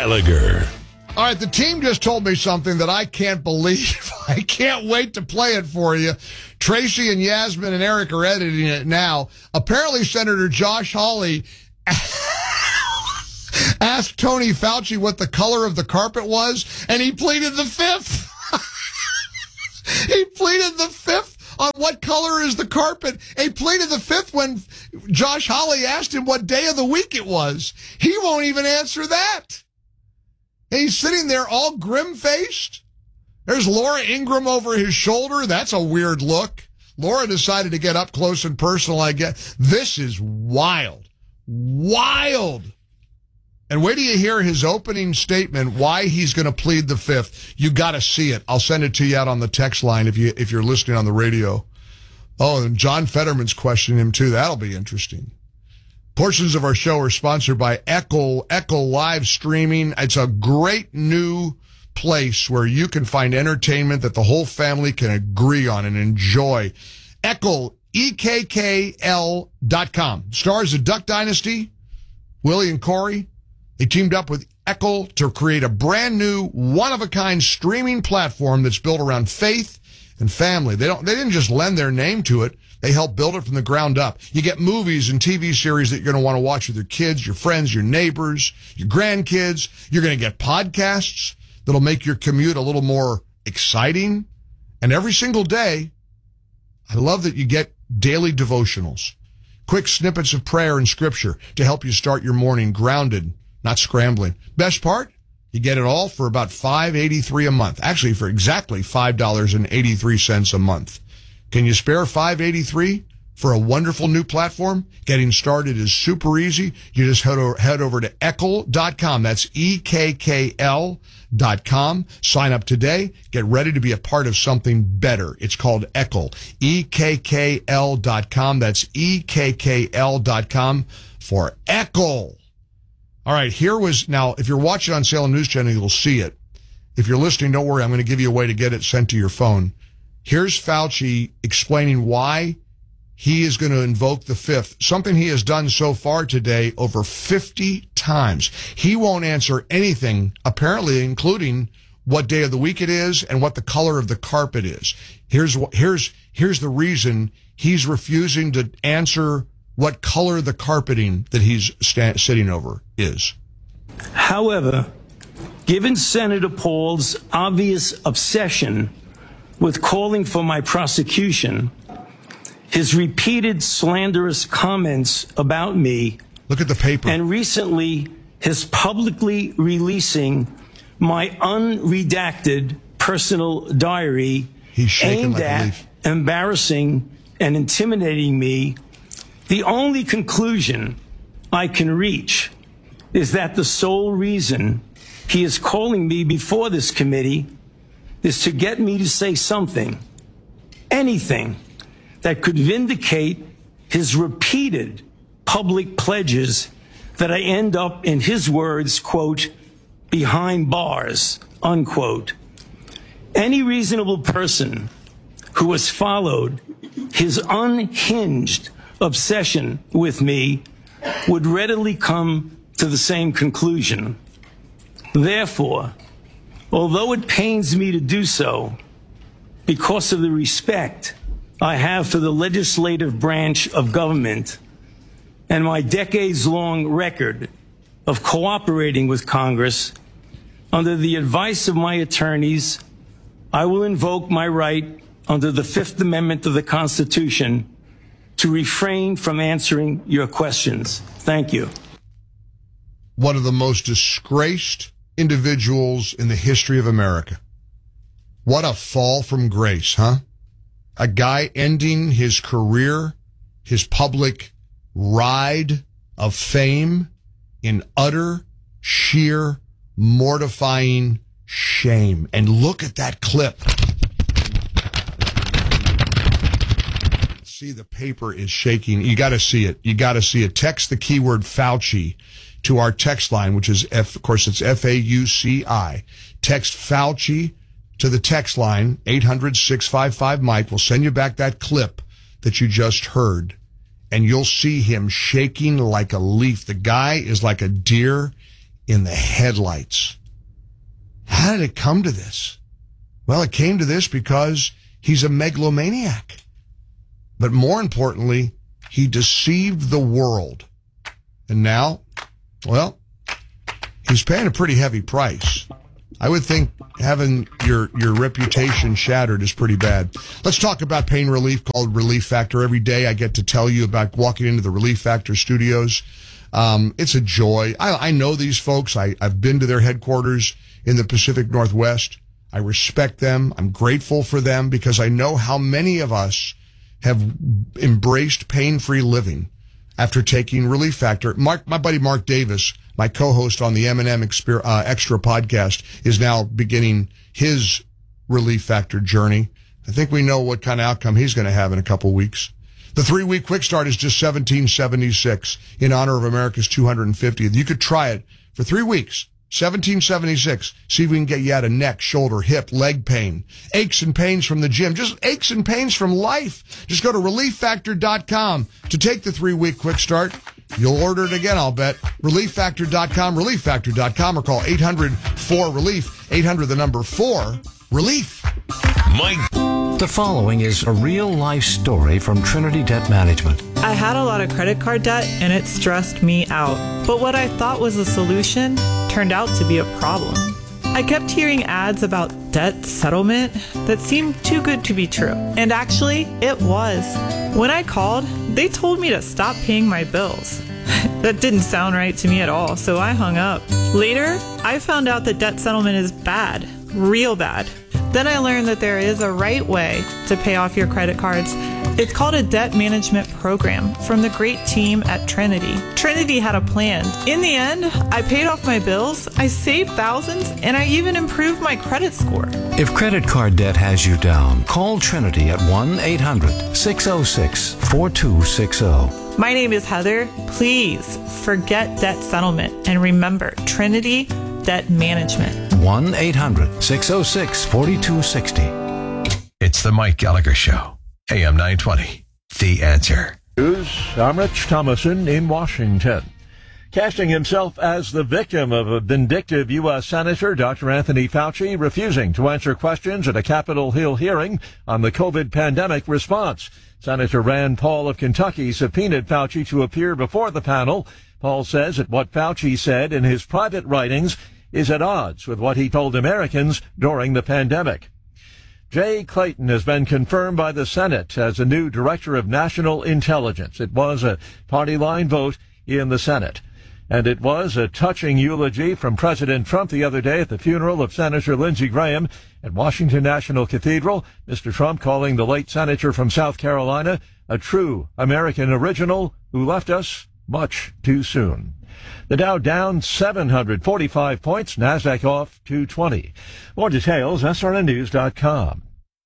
Gallagher. All right, the team just told me something that I can't believe. I can't wait to play it for you. Tracy and Yasmin and Eric are editing it now. Apparently, Senator Josh Hawley asked Tony Fauci what the color of the carpet was, and he pleaded the fifth. He pleaded the fifth on what color is the carpet. He pleaded the fifth when Josh Hawley asked him what day of the week it was. He won't even answer that. He's sitting there all grim-faced. There's Laura Ingraham over his shoulder. That's a weird look. Laura decided to get up close and personal, I guess. This is wild. Wild. And wait till you hear his opening statement, why he's going to plead the fifth. You got to see it. I'll send it to you out on the text line if you're listening on the radio. Oh, and John Fetterman's questioning him, too. That'll be interesting. Portions of our show are sponsored by Echo Live Streaming. It's a great new place where you can find entertainment that the whole family can agree on and enjoy. Echo, EKKL.com. Stars of Duck Dynasty, Willie and Corey. They teamed up with Echo to create a brand new, one-of-a-kind streaming platform that's built around faith and family. They didn't just lend their name to it. They help build it from the ground up. You get movies and TV series that you're going to want to watch with your kids, your friends, your neighbors, your grandkids. You're going to get podcasts that'll make your commute a little more exciting. And every single day, I love that you get daily devotionals, quick snippets of prayer and scripture to help you start your morning grounded, not scrambling. Best part? You get it all for about $5.83 a month. Actually, for exactly $5.83 a month. Can you spare $5.83 for a wonderful new platform? Getting started is super easy. You just head over to Eckl.com. That's EKKL.com. Sign up today. Get ready to be a part of something better. It's called Eckl. EKKL.com. That's EKKL.com for Eckl. All right, now, if you're watching on Salem News Channel, you'll see it. If you're listening, don't worry. I'm going to give you a way to get it sent to your phone. Here's Fauci explaining why he is going to invoke the fifth, something he has done so far today over 50 times. He won't answer anything, apparently, including what day of the week it is and what the color of the carpet is. Here's the reason he's refusing to answer what color the carpeting that he's sitting over is. However, given Senator Paul's obvious obsession with calling for my prosecution, his repeated slanderous comments about me, look at the paper, and recently his publicly releasing my unredacted personal diary aimed at embarrassing and intimidating me, the only conclusion I can reach is that the sole reason he is calling me before this committee is to get me to say something, anything, that could vindicate his repeated public pledges that I end up, in his words, quote, behind bars, unquote. Any reasonable person who has followed his unhinged obsession with me would readily come to the same conclusion. Therefore, although it pains me to do so, because of the respect I have for the legislative branch of government and my decades-long record of cooperating with Congress, under the advice of my attorneys, I will invoke my right under the Fifth Amendment of the Constitution to refrain from answering your questions. Thank you. One of the most disgraced individuals in the history of America. What a fall from grace, huh? A guy ending his career, his public ride of fame in utter, sheer, mortifying shame. And look at that clip. See, the paper is shaking. You got to see it. You got to see it. Text the keyword Fauci to our text line, which is, of course, it's F-A-U-C-I. Text Fauci to the text line, 800-655-MIKE. We'll send you back that clip that you just heard, and you'll see him shaking like a leaf. The guy is like a deer in the headlights. How did it come to this? Well, it came to this because he's a megalomaniac. But more importantly, he deceived the world. And now, well, he's paying a pretty heavy price. I would think having your reputation shattered is pretty bad. Let's talk about pain relief called Relief Factor. Every day I get to tell you about walking into the Relief Factor studios. It's a joy. I know these folks. I've been to their headquarters in the Pacific Northwest. I respect them. I'm grateful for them because I know how many of us have embraced pain-free living after taking Relief Factor. My buddy Mark Davis, my co-host on the M&M Extra podcast, is now beginning his Relief Factor journey. I think we know what kind of outcome he's going to have in a couple weeks. The 3-week quick start is just $17.76 in honor of America's 250th. You could try it for 3 weeks. $17.76. See if we can get you out of neck, shoulder, hip, leg pain, aches and pains from the gym, just aches and pains from life. Just go to ReliefFactor.com to take the 3-week quick start. You'll order it again, I'll bet. ReliefFactor.com, ReliefFactor.com, or call 800-4RELIEF, 800-4-RELIEF. Mike. The following is a real-life story from Trinity Debt Management. I had a lot of credit card debt, and it stressed me out. But what I thought was a solution turned out to be a problem. I kept hearing ads about debt settlement that seemed too good to be true. And actually, it was. When I called, they told me to stop paying my bills. That didn't sound right to me at all, so I hung up. Later, I found out that debt settlement is bad, real bad. Then I learned that there is a right way to pay off your credit cards. It's called a debt management program from the great team at Trinity. Trinity had a plan. In the end, I paid off my bills, I saved thousands, and I even improved my credit score. If credit card debt has you down, call Trinity at 1-800-606-4260. My name is Heather. Please forget debt settlement and remember Trinity Debt Management. 1-800-606-4260. It's the Mike Gallagher Show. AM 920. The Answer. News. I'm Rich Thomason in Washington. Casting himself as the victim of a vindictive U.S. Senator, Dr. Anthony Fauci, refusing to answer questions at a Capitol Hill hearing on the COVID pandemic response. Senator Rand Paul of Kentucky subpoenaed Fauci to appear before the panel. Paul says that what Fauci said in his private writings is at odds with what he told Americans during the pandemic. Jay Clayton has been confirmed by the Senate as the new Director of National Intelligence. It was a party line vote in the Senate. And it was a touching eulogy from President Trump the other day at the funeral of Senator Lindsey Graham at Washington National Cathedral. Mr. Trump calling the late senator from South Carolina a true American original who left us much too soon. The Dow down 745 points, NASDAQ off 220. More details, srnnews.com.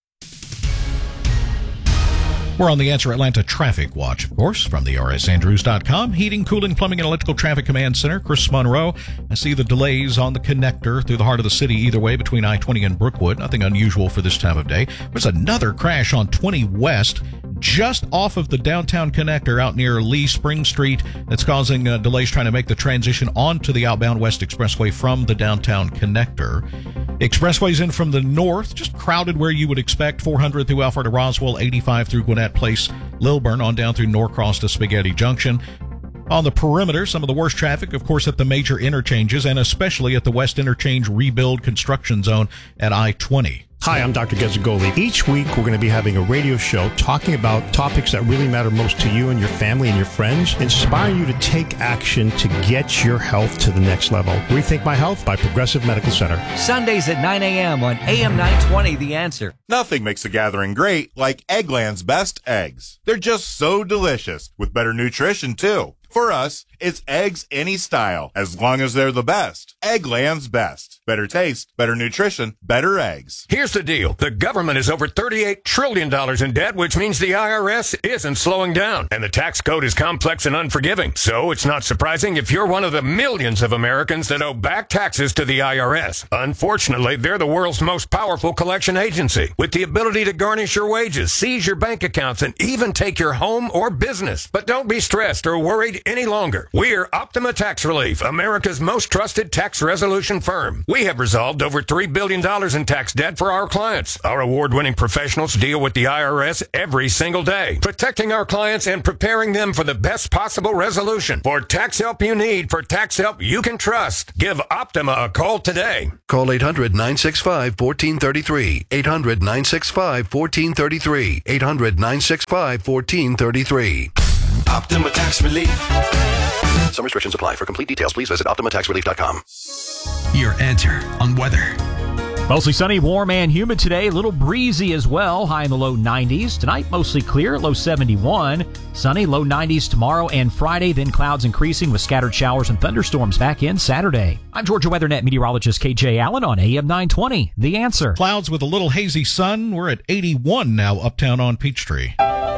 We're on the Answer Atlanta Traffic Watch, of course, from the rsandrews.com. Heating, Cooling, Plumbing, and Electrical Traffic Command Center, Chris Monroe. I see the delays on the connector through the heart of the city either way between I-20 and Brookwood. Nothing unusual for this time of day. There's another crash on 20 West, just off of the downtown connector out near Lee Spring Street, that's causing delays trying to make the transition onto the outbound West Expressway from the downtown connector. Expressways in from the north, just crowded where you would expect. 400 through Alpharetta Roswell, 85 through Gwinnett Place, Lilburn, on down through Norcross to Spaghetti Junction. On the perimeter, some of the worst traffic, of course, at the major interchanges, and especially at the West Interchange rebuild construction zone at I-20. Hi, I'm Dr. Gezagoli. Each week, we're going to be having a radio show talking about topics that really matter most to you and your family and your friends, inspiring you to take action to get your health to the next level. Rethink My Health by Progressive Medical Center. Sundays at 9 a.m. on AM 920, The Answer. Nothing makes a gathering great like Eggland's best eggs. They're just so delicious, with better nutrition, too. For us, it's eggs any style, as long as they're the best. Eggland's best. Better taste, better nutrition, better eggs. Here's the deal. The government is over $38 trillion in debt, which means the IRS isn't slowing down. And the tax code is complex and unforgiving. So it's not surprising if you're one of the millions of Americans that owe back taxes to the IRS. Unfortunately, they're the world's most powerful collection agency, with the ability to garnish your wages, seize your bank accounts, and even take your home or business. But don't be stressed or worried any longer. We're Optima Tax Relief, America's most trusted tax resolution firm. We have resolved over $3 billion in tax debt for our clients. Our award-winning professionals deal with the IRS every single day, protecting our clients and preparing them for the best possible resolution. For tax help you need, for tax help you can trust, give Optima a call today. Call 800-965-1433. 800-965-1433. 800-965-1433. Optima Tax Relief. Some restrictions apply. For complete details, please visit OptimaTaxRelief.com. Your answer on weather. Mostly sunny, warm, and humid today. A little breezy as well. High in the low 90s. Tonight, mostly clear, low 71. Sunny, low 90s tomorrow and Friday. Then clouds increasing with scattered showers and thunderstorms back in Saturday. I'm Georgia WeatherNet meteorologist KJ Allen on AM 920. The Answer. Clouds with a little hazy sun. We're at 81 now uptown on Peachtree.